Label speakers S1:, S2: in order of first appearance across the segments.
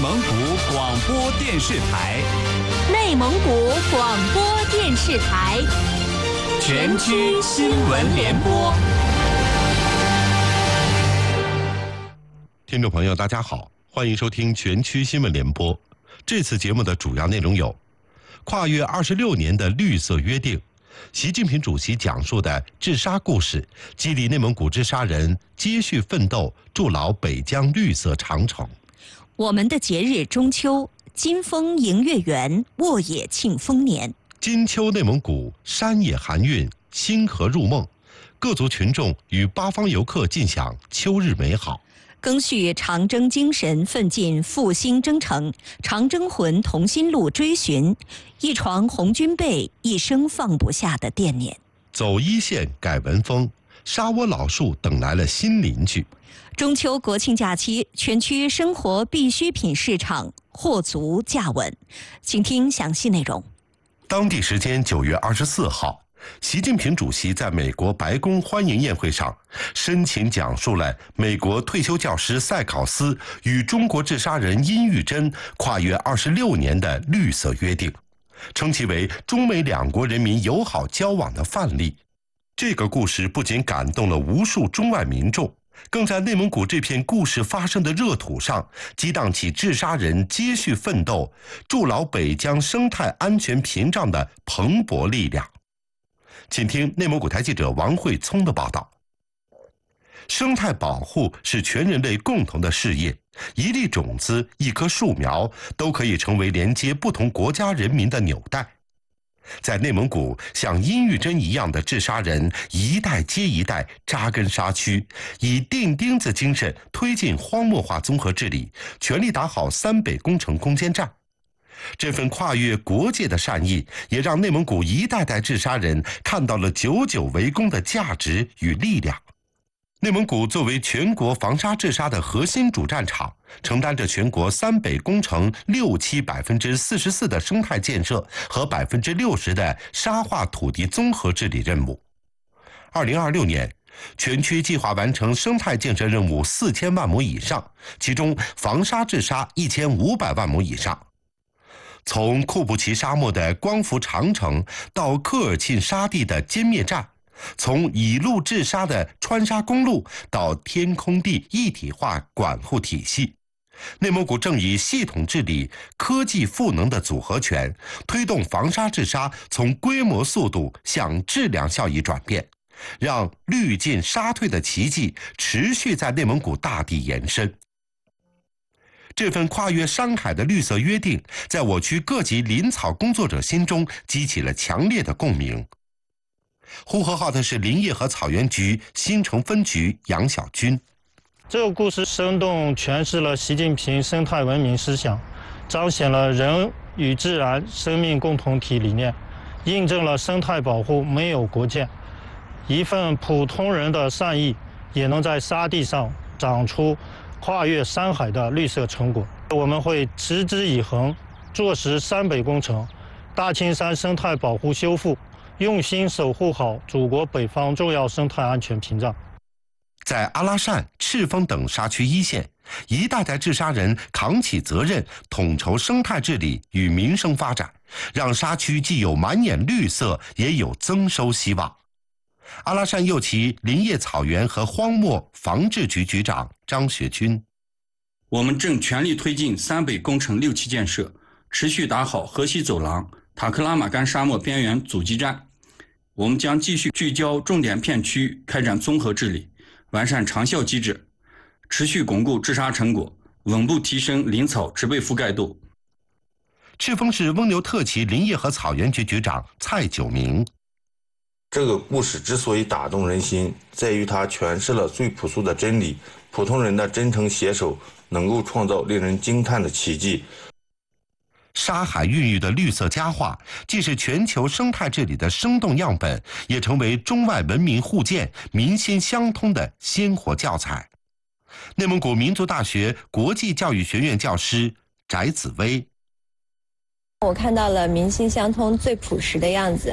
S1: 蒙古广播电视台，
S2: 内蒙古广播电视台，
S1: 全区新闻联播。
S3: 听众朋友，大家好，欢迎收听全区新闻联播。这次节目的主要内容有：跨越26年的绿色约定，习近平主席讲述的治沙故事，激励内蒙古治沙人接续奋斗，筑牢北疆绿色长城。
S2: 我们的节日中秋，金风迎月圆，沃野庆丰年。
S3: 金秋内蒙古，山野含韵，星河入梦，各族群众与八方游客尽享秋日美好。
S2: 赓续长征精神，奋进复兴征程，长征魂同心路追寻，一床红军被，一生放不下的惦念。
S3: 走一线改文风，沙窝老树等来了新邻居。
S2: 中秋国庆假期，全区生活必需品市场货足价稳，请听详细内容。
S3: 当地时间9月24号，习近平主席在美国白宫欢迎宴会上，深情讲述了美国退休教师塞考斯与中国治沙人殷玉珍跨越26年的绿色约定，称其为中美两国人民友好交往的范例。这个故事不仅感动了无数中外民众，更在内蒙古这片故事发生的热土上激荡起治沙人接续奋斗、筑牢北疆生态安全屏障的蓬勃力量。请听内蒙古台记者王慧聪的报道。生态保护是全人类共同的事业，一粒种子、一棵树苗都可以成为连接不同国家人民的纽带。在内蒙古，像殷玉珍一样的治沙人一代接一代扎根沙区，以钉钉子精神推进荒漠化综合治理，全力打好三北工程攻坚战。这份跨越国界的善意，也让内蒙古一代代治沙人看到了久久为功的价值与力量。内蒙古作为全国防沙治沙的核心主战场，承担着全国三北工程6-7%44%的生态建设和60%的沙化土地综合治理任务。2026年，全区计划完成生态建设任务4000万亩以上，其中防沙治沙1500万亩以上。从库布齐沙漠的光伏长城到科尔沁沙地的歼灭战，从以路治沙的川沙公路到天空地一体化管护体系，内蒙古正以系统治理、科技赋能的组合拳，推动防沙治沙从规模速度向质量效益转变，让绿进沙退的奇迹持续在内蒙古大地延伸。这份跨越山海的绿色约定，在我区各级林草工作者心中激起了强烈的共鸣。呼和浩特市林业和草原局新城分局杨小军：
S4: 这个故事生动诠释了习近平生态文明思想，彰显了人与自然生命共同体理念，印证了生态保护没有国界。一份普通人的善意，也能在沙地上长出跨越山海的绿色成果。我们会持之以恒，做实三北工程、大青山生态保护修复，用心守护好祖国北方重要生态安全屏障。
S3: 在阿拉善、赤峰等沙区一线，一代代治沙人扛起责任，统筹生态治理与民生发展，让沙区既有满眼绿色，也有增收希望。阿拉善右旗林业草原和荒漠防治局局长张学军：
S5: 我们正全力推进三北工程6期建设，持续打好河西走廊、塔克拉玛干沙漠边缘阻击战。我们将继续聚焦重点片区，开展综合治理，完善长效机制，持续巩固治沙成果，稳步提升林草植被覆盖度。
S3: 赤峰市翁牛特旗林业和草原局局长蔡九明：
S6: 这个故事之所以打动人心，在于它诠释了最朴素的真理：普通人的真诚携手，能够创造令人惊叹的奇迹。
S3: 沙海孕育的绿色佳话，既是全球生态治理的生动样本，也成为中外文明互鉴、民心相通的鲜活教材。内蒙古民族大学国际教育学院教师翟紫薇：
S7: 我看到了民心相通最朴实的样子，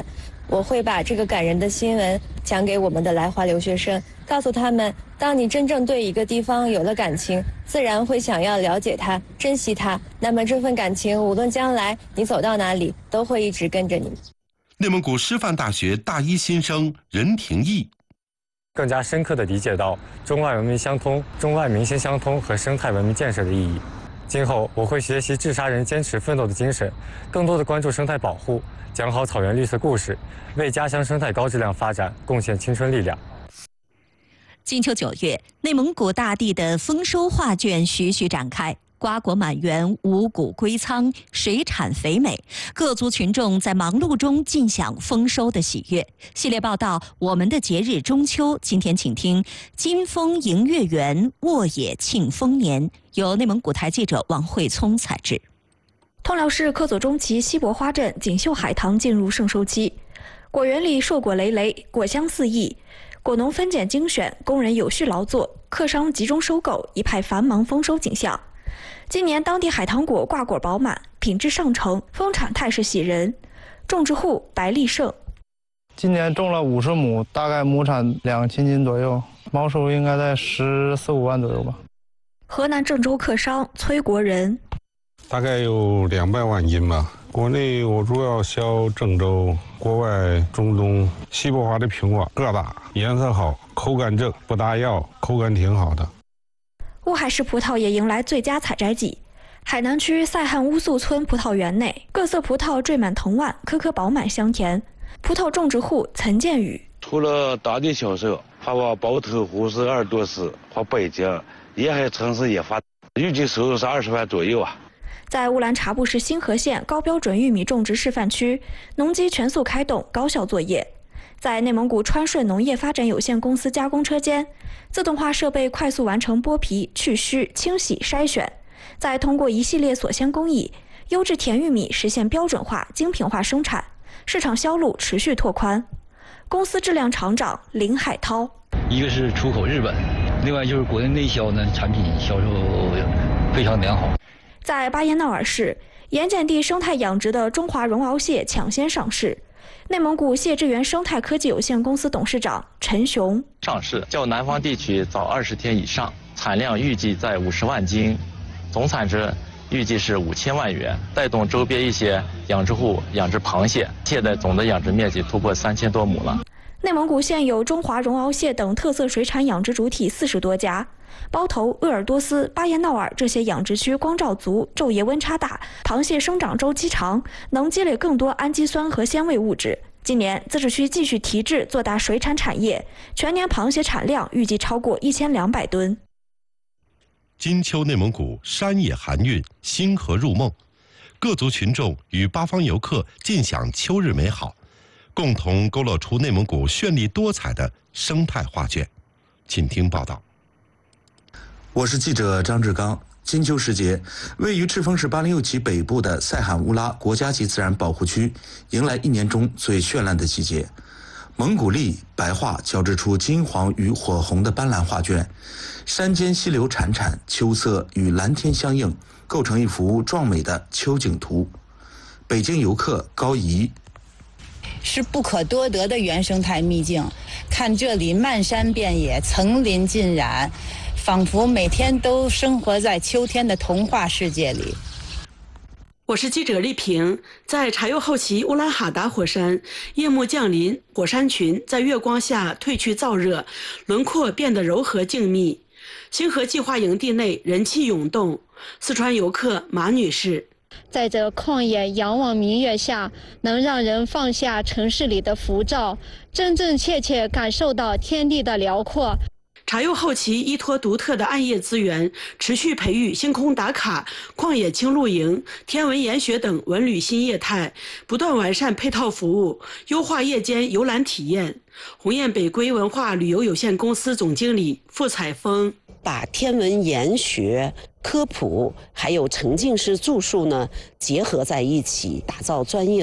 S7: 我会把这个感人的新闻讲给我们的来华留学生，告诉他们，当你真正对一个地方有了感情，自然会想要了解它、珍惜它。那么这份感情，无论将来你走到哪里，都会一直跟着你。
S3: 内蒙古师范大学大一新生任廷义
S8: 更加深刻地理解到中外文明相通、中外民心相通和生态文明建设的意义。今后我会学习治沙人坚持奋斗的精神，更多地关注生态保护，讲好草原绿色故事，为家乡生态高质量发展贡献青春力量。
S2: 金秋9月，内蒙古大地的丰收画卷徐徐展开。瓜果满园，五谷归仓，水产肥美，各族群众在忙碌中尽享丰收的喜悦。系列报道《我们的节日中秋》，今天请听“金风迎月圆，沃野庆丰年”，由内蒙古台记者王慧聪采制。
S9: 通辽市克佐中旗西柏花镇锦绣海棠进入盛收期，果园里硕果累累，果香四溢，果农分拣精选，工人有序劳作，客商集中收购，一派繁忙丰收景象。今年当地海棠果挂果饱满，品质上乘，丰产态势喜人。种植户白立胜：
S10: 今年种了50亩，大概亩产2000斤左右，毛收入应该在14、15万左右吧。
S9: 河南郑州客商崔国仁：
S11: 大概有200万斤吧。国内我主要销郑州，国外中东。西柏花的苹果个大，颜色好，口感正，不大药，口感挺好的。
S9: 乌海市葡萄也迎来最佳采摘季。海南区塞罕乌素村葡萄园内，各色葡萄缀满藤蔓，颗颗饱满香甜。葡萄种植户岑建宇：
S12: 除了当地销售，还往包头湖市、鄂尔多斯和北京沿海城市也发，预计收入是20万左右啊。
S9: 在乌兰察布市新河县高标准玉米种植示范区，农机全速开动，高效作业。在内蒙古川顺农业发展有限公司加工车间，自动化设备快速完成剥皮、去须、清洗、筛选，再通过一系列锁鲜工艺，优质甜玉米实现标准化、精品化生产，市场销路持续拓宽。公司质量厂长林海涛：
S13: 一个是出口日本，另外就是国内内销呢，产品销售非常良好。
S9: 在巴彦淖尔市，盐碱地生态养殖的中华绒螯蟹抢先上市。内蒙古蟹之源生态科技有限公司董事长陈雄：
S14: 上市较南方地区早20天以上，产量预计在50万斤，总产值预计是5000万元，带动周边一些养殖户养殖螃蟹，现在总的养殖面积突破3000多亩了。
S9: 内蒙古现有中华绒螯蟹等特色水产养殖主体40多家，包头、鄂尔多斯、巴彦淖尔这些养殖区光照足，昼夜温差大，螃蟹生长周期长，能积累更多氨基酸和鲜味物质。今年自治区继续提质做大水产产业，全年螃蟹产量预计超过1200吨。
S3: 金秋内蒙古山野含韵，星河入梦，各族群众与八方游客尽享秋日美好，共同勾勒出内蒙古绚丽多彩的生态画卷。请听报道。
S15: 我是记者张志刚。金秋时节，位于赤峰市806旗北部的塞罕乌拉国家级自然保护区迎来一年中最绚烂的季节。蒙古丽、白桦交织出金黄与火红的斑斓画卷，山间溪流潺潺，秋色与蓝天相映，构成一幅壮美的秋景图。北京游客高怡：
S16: 是不可多得的原生态秘境，看这里漫山遍野，层林尽染，仿佛每天都生活在秋天的童话世界里。
S17: 我是记者丽萍，在察尤后旗乌兰哈达火山，夜幕降临，火山群在月光下褪去燥热，轮廓变得柔和静谧。星河计划营地内人气涌动，四川游客马女士：
S18: 在这旷野仰望明月下，能让人放下城市里的浮躁，真真切切感受到天地的辽阔。
S17: 察尤后旗依托独特的暗夜资源，持续培育星空打卡、旷野轻露营、天文研学等文旅新业态，不断完善配套服务，优化夜间游览体验。鸿雁北归文化旅游有限公司总经理傅彩峰：
S19: 把天文研学、科普还有沉浸式住宿呢结合在一起，打造专业